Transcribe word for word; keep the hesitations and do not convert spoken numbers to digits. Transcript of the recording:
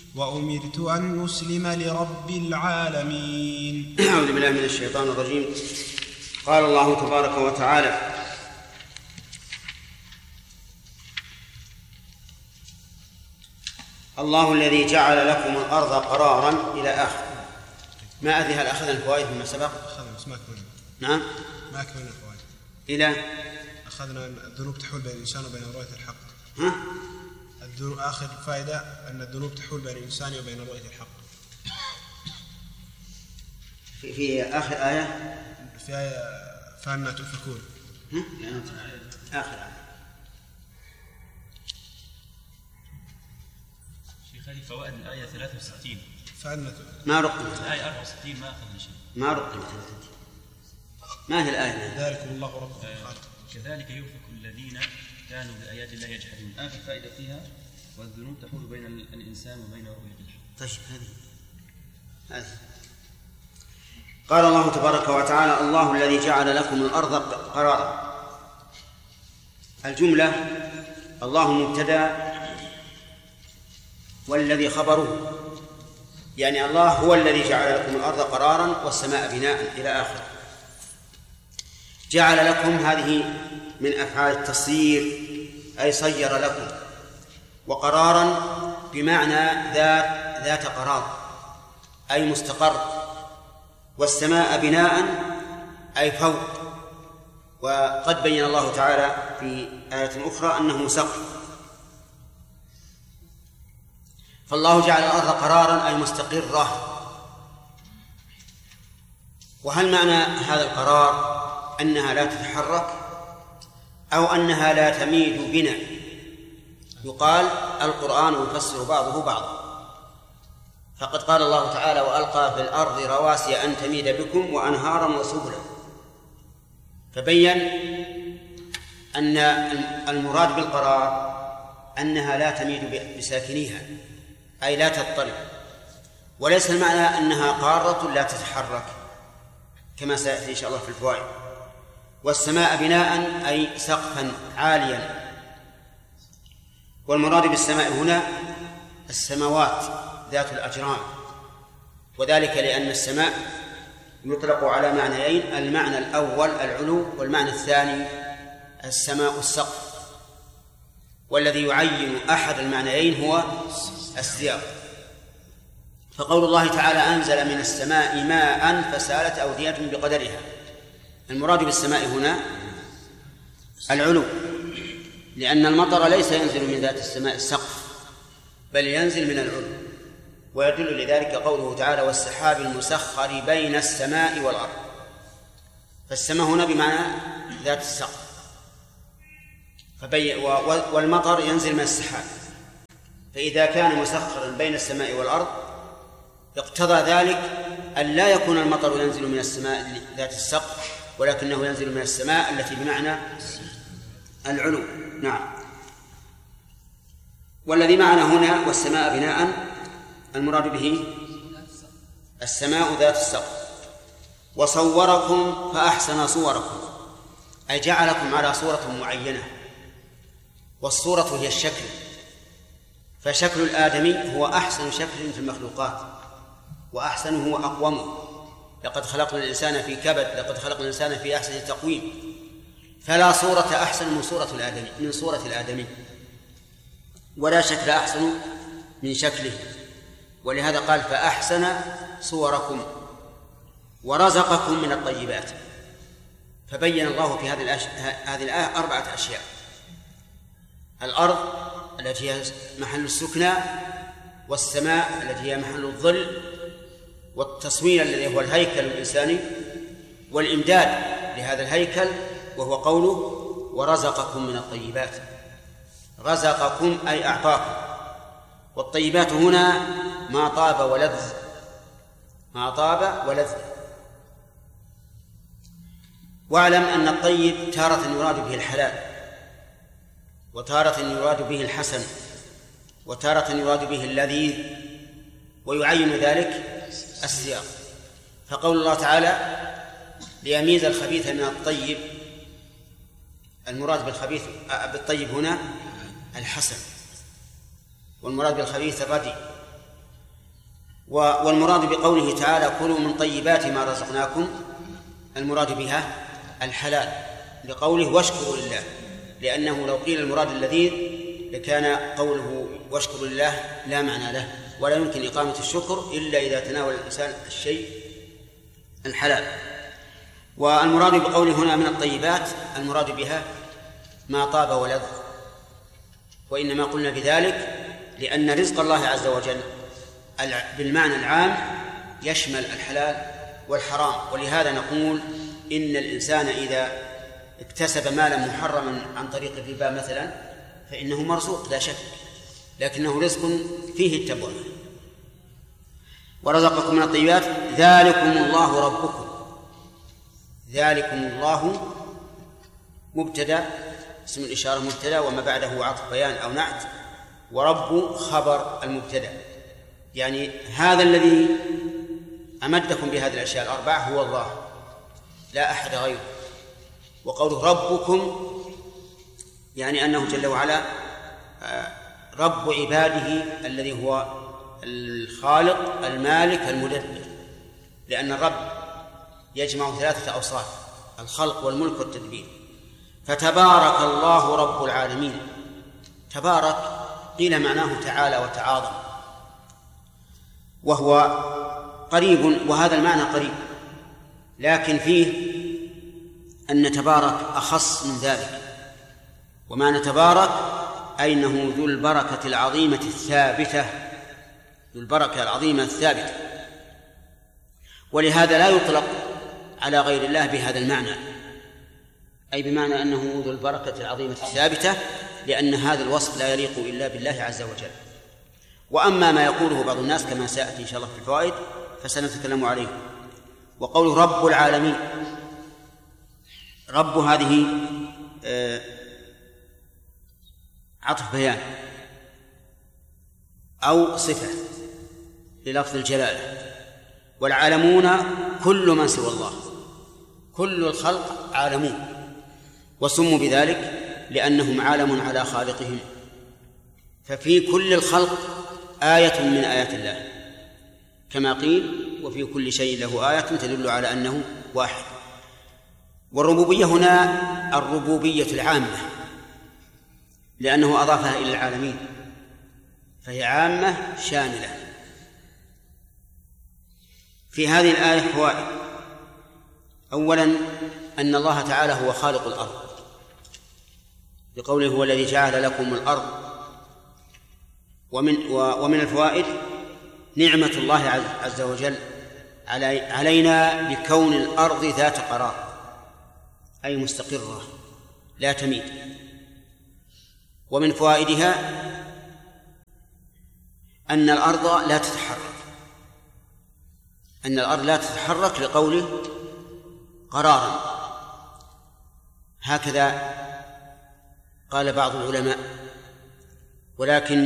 وأمرت أن أسلم لرب العالمين. أعوذ بالله من الشيطان الرجيم. قال الله تبارك وتعالى: الله الذي جعل لكم الأرض قرارا إلى آخر. ما أدري هل أخذنا الفوائد مما سبق؟ أخذنا بس ما أكملنا. نعم ما أكملنا الفوائد. إلى أخذنا الذنوب تحول بين الإنسان وبين رؤية الحق. ها؟ آخر فائدة أن الذنوب تحول بين الإنسان وبين رؤية الحق. في, في آخر آية في آية فأنا تؤفكون. يعني آخر آية. شيخ هذه فوائد الآية ثلاثة وستين. فأنا ما رقمت الآية أربعة وستين ما أخذنا شيء. ما رقمت. ما هي الآية؟ ذلكم الله ربكم الخالق. كذلك يؤفك الذين كانوا بآيات الله يجحدون. آخر فائدة فيها: والذنوب تحول بين الإنسان وبين رؤية الحق. طيب هذه هذه قال الله تبارك وتعالى: الله الذي جعل لكم الأرض قرارا. الجملة الله مبتدأ والذي خبره، يعني الله هو الذي جعل لكم الأرض قرارا والسماء بناء إلى آخر. جعل لكم هذه من أفعال التصيير، أي صير لكم. وقرارا بمعنى ذات ذات قرار أي مستقر. والسماء بناء أي فوق. وقد بين الله تعالى في آية أخرى أنه سقف. فالله جعل الأرض قرارا أي مستقرة. وهل معنى هذا القرار أنها لا تتحرك أو أنها لا تميد بنا؟ يقال القرآن يفسر بعضه بعضا. فقد قال الله تعالى: وألقى في الأرض رواسي أن تميد بكم وأنهارا وسبلا. فبين أن المراد بالقرار أنها لا تميد بساكنيها أي لا تضطرب، وليس المعنى أنها قارة لا تتحرك كما سيأتي إن شاء الله في الفوائد. والسماء بناء أي سقفا عاليا. والمراد بالسماء هنا السماوات ذات الأجرام، وذلك لأن السماء يطلق على معنيين: المعنى الأول العلو، والمعنى الثاني السماء السقف. والذي يعين أحد المعنيين هو السياق. فقول الله تعالى: أنزل من السماء ماء فسالت أودية بقدرها. المراد بالسماء هنا العلو، لأن المطر ليس ينزل من ذات السماء السقف بل ينزل من العلو. ويدل لذلك قوله تعالى: والسحاب المسخر بين السماء والأرض. فالسماء هنا بمعنى ذات السقف. فبي والمطر ينزل من السحاب. فإذا كان مسخرا بين السماء والأرض اقتضى ذلك أن لا يكون المطر ينزل من السماء ذات السقف، ولكنه ينزل من السماء التي بمعنى العلو. نعم. والذي معنا هنا والسماء بناء المراد به السماء ذات السقف. وصوركم فأحسن صوركم أي جعلكم على صورة معينة. والصورة هي الشكل، فشكل الآدمي هو أحسن شكل في المخلوقات، وأحسنه وأقومه. لقد خلقنا الإنسان في كبد، لقد خلقنا الإنسان في أحسن تقويم. فلا صورة أحسن من صورة الآدمي من صورة الآدمي، ولا شكل أحسن من شكله. ولهذا قال: فأحسن صوركم ورزقكم من الطيبات. فبين الله في هذه الأش... هذه الآية أربعة أشياء: الأرض التي هي محل السكنى، والسماء التي هي محل الظل، والتصوير الذي هو الهيكل الإنساني، والإمداد لهذا الهيكل وهو قوله: ورزقكم من الطيبات. رزقكم أي أعطاكم. والطيبات هنا ما طاب ولذ، ما طاب ولذ. واعلم أن الطيب تارة يراد به الحلال، وتارة يراد به الحسن، وتارة يراد به اللذيذ، ويعين ذلك السياق. فقول الله تعالى: ليميز الخبيث من الطيب، المراد بالخبيث بالطيب هنا الحسن، والمراد بالخبيث الردي. والمراد بقوله تعالى كلوا من طيبات ما رزقناكم المراد بها الحلال، لقوله واشكروا لله، لأنه لو قيل المراد اللذيذ لكان قوله واشكروا لله لا معنى له، ولا يمكن إقامة الشكر إلا إذا تناول الإنسان الشيء الحلال. والمراد بقوله هنا من الطيبات المراد بها ما طاب ولذ، وإنما قلنا بذلك لأن رزق الله عز وجل بالمعنى العام يشمل الحلال والحرام، ولهذا نقول إن الإنسان إذا اكتسب مالا محرما عن طريق الربا مثلا فإنه مرزوق لا شك، لكنه رزق فيه التبوة. ورزقكم من الطيبات ذلكم الله ربكم، ذلكم الله مبتدأ اسم الإشارة مبتدأ وما بعده عطف بيان أو نعت، ورب خبر المبتدأ، يعني هذا الذي أمدكم بهذه الأشياء الأربعة هو الله لا أحد غيره. وقوله ربكم يعني أنه جل وعلا رب عباده الذي هو الخالق المالك المدبر، لأن الرب يجمع ثلاثة أوصاف: الخلق والملك والتدبير. فتبارك الله رب العالمين. تبارك قيل معناه تعالى وتعاظم، وهو قريب، وهذا المعنى قريب، لكن فيه أن تبارك أخص من ذلك. ومعنى تبارك أي أنه ذو البركة العظيمة الثابتة، ذو البركة العظيمة الثابتة، ولهذا لا يطلق على غير الله بهذا المعنى، أي بمعنى أنه ذو البركة العظيمة الثابتة، لأن هذا الوصف لا يليق إلا بالله عز وجل. وأما ما يقوله بعض الناس كما سيأتي إن شاء الله في الفوائد فسنتكلم عليه. وقوله رب العالمين، رب هذه عطف بيان أو صفة للفظ الجلالة، والعالمون كل من سوى الله، كل الخلق عالمون، وسموا بذلك لأنهم عالم على خالقهم. ففي كل الخلق آية من آيات الله، كما قيل وفي كل شيء له آية تدل على أنه واحد. والربوبية هنا الربوبية العامة، لأنه أضافها إلى العالمين، فهي عامة شاملة. في هذه الآية فوائد: أولا أن الله تعالى هو خالق الأرض، بقوله هو الذي جعل لكم الأرض. ومن, ومن الفوائد نعمة الله عز وجل علينا بكون الأرض ذات قرار، أي مستقرة لا تميد. ومن فوائدها أن الأرض لا تتحرك، أن الأرض لا تتحرك لقوله قرارا، هكذا قال بعض العلماء. ولكن